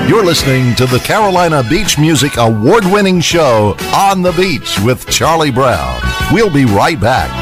You're listening to the Carolina Beach Music award-winning show, On the Beach with Charlie Brown. We'll be right back.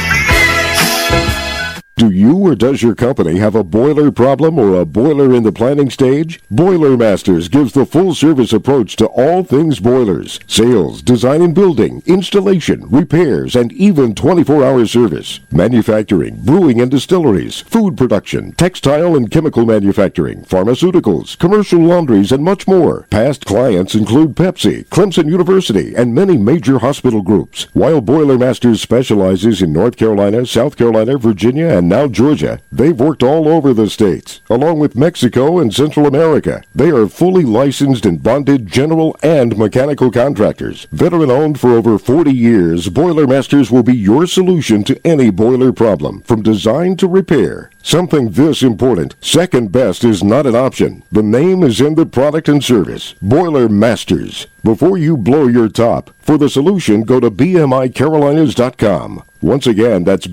Do you or does your company have a boiler problem or a boiler in the planning stage? Boiler Masters gives the full-service approach to all things boilers. Sales, design and building, installation, repairs, and even 24-hour service. Manufacturing, brewing and distilleries, food production, textile and chemical manufacturing, pharmaceuticals, commercial laundries, and much more. Past clients include Pepsi, Clemson University, and many major hospital groups. While Boiler Masters specializes in North Carolina, South Carolina, Virginia, and now Georgia, they've worked all over the states, along with Mexico and Central America. They are fully licensed and bonded general and mechanical contractors. Veteran-owned for over 40 years, Boiler Masters will be your solution to any boiler problem, from design to repair. Something this important, second best is not an option. The name is in the product and service. Boiler Masters. Before you blow your top, for the solution, go to bmicarolinas.com. Once again, that's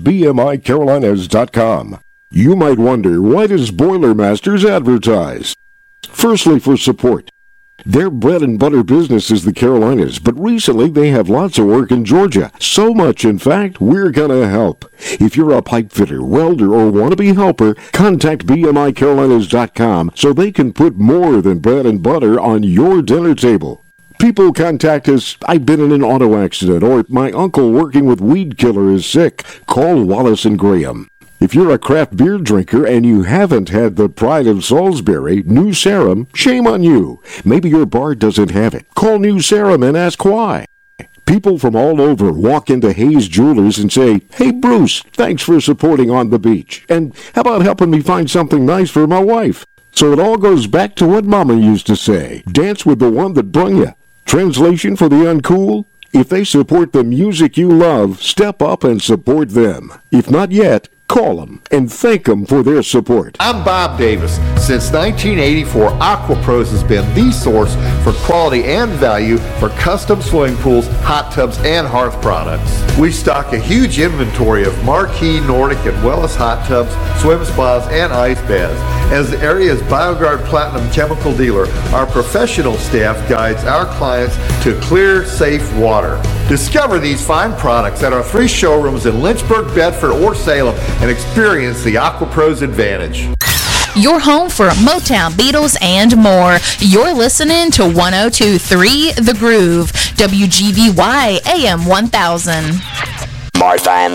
bmicarolinas.com. You might wonder, why does Boiler Masters advertise? Firstly, for support. Their bread and butter business is the Carolinas, but recently they have lots of work in Georgia. So much, in fact, we're gonna help. If you're a pipe fitter, welder, or wannabe helper, contact bmicarolinas.com so they can put more than bread and butter on your dinner table. People contact us, I've been in an auto accident, or my uncle working with weed killer is sick. Call Wallace and Graham. If you're a craft beer drinker and you haven't had the Pride of Salisbury, New Sarum, shame on you. Maybe your bar doesn't have it. Call New Sarum and ask why. People from all over walk into Hayes Jewelers and say, "Hey Bruce, thanks for supporting On the Beach. And how about helping me find something nice for my wife?" So it all goes back to what Mama used to say, dance with the one that brung you. Translation for the uncool? If they support the music you love, step up and support them. If not yet, call them and thank them for their support. I'm Bob Davis. Since 1984, AquaPros has been the source for quality and value for custom swimming pools, hot tubs, and hearth products. We stock a huge inventory of marquee Nordic and Wellness hot tubs, swim spas, and ice baths. As the area's BioGuard Platinum chemical dealer, our professional staff guides our clients to clear, safe water. Discover these fine products at our 3 showrooms in Lynchburg, Bedford, or Salem and experience the AquaPros advantage. Your home for Motown, Beatles, and more. You're listening to 102.3 The Groove, WGVY AM 1000. Martha and